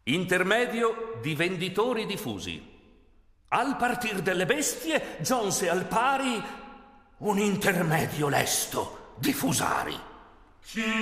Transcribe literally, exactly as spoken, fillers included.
Intermedio di venditori diffusi. Al partir delle bestie giunse al pari un intermedio lesto di fusari. Sì.